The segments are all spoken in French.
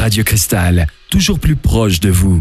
Radio Cristal, toujours plus proche de vous.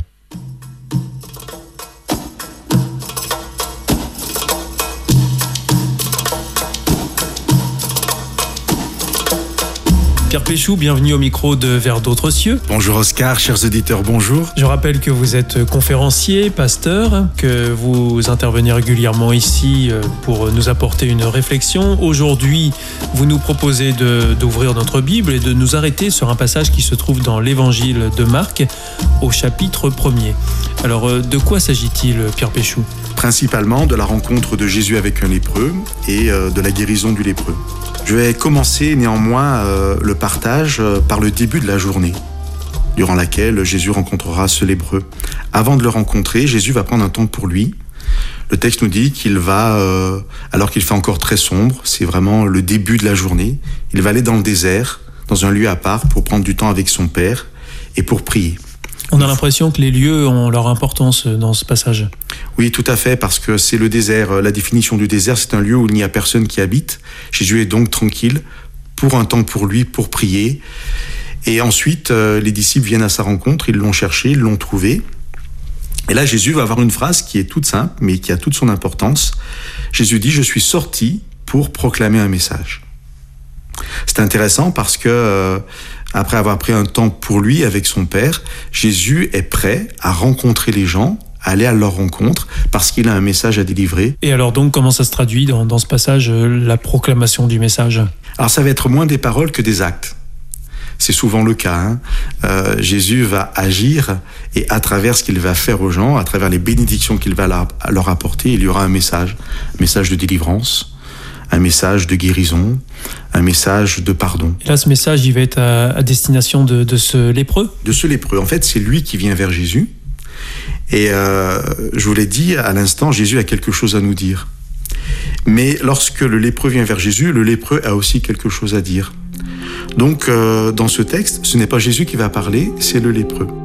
Pierre Péchou, bienvenue au micro de Vers d'autres cieux. Bonjour Oscar, chers auditeurs, bonjour. Je rappelle que vous êtes conférencier, pasteur, que vous intervenez régulièrement ici pour nous apporter une réflexion. Aujourd'hui, vous nous proposez d'ouvrir notre Bible et de nous arrêter sur un passage qui se trouve dans l'Évangile de Marc, au chapitre 1er. Alors, de quoi s'agit-il, Pierre Péchou ? Principalement de la rencontre de Jésus avec un lépreux et de la guérison du lépreux. Je vais commencer néanmoins le partage par le début de la journée, durant laquelle Jésus rencontrera ce lépreux. Avant de le rencontrer, Jésus va prendre un temps pour lui. Le texte nous dit qu'il va, alors qu'il fait encore très sombre, c'est vraiment le début de la journée, il va aller dans le désert, dans un lieu à part, pour prendre du temps avec son Père et pour prier. On a l'impression que les lieux ont leur importance dans ce passage. Oui, tout à fait, parce que c'est le désert. La définition du désert, c'est un lieu où il n'y a personne qui habite. Jésus est donc tranquille pour un temps pour lui, pour prier. Et ensuite, les disciples viennent à sa rencontre, ils l'ont cherché, ils l'ont trouvé. Et là, Jésus va avoir une phrase qui est toute simple, mais qui a toute son importance. Jésus dit « Je suis sorti pour proclamer un message ». C'est intéressant parce que, après avoir pris un temps pour lui avec son Père, Jésus est prêt à rencontrer les gens, à aller à leur rencontre, parce qu'il a un message à délivrer. Et alors donc, comment ça se traduit dans ce passage, la proclamation du message ? Alors ça va être moins des paroles que des actes. C'est souvent le cas. Jésus va agir et à travers ce qu'il va faire aux gens, à travers les bénédictions qu'il va leur apporter, il y aura un message de délivrance, un message de guérison, un message de pardon. Et là, ce message, il va être à destination de ce lépreux ? De ce lépreux. En fait, c'est lui qui vient vers Jésus. Et je vous l'ai dit à l'instant, Jésus a quelque chose à nous dire. Mais lorsque le lépreux vient vers Jésus, le lépreux a aussi quelque chose à dire. Donc, dans ce texte, ce n'est pas Jésus qui va parler, c'est le lépreux.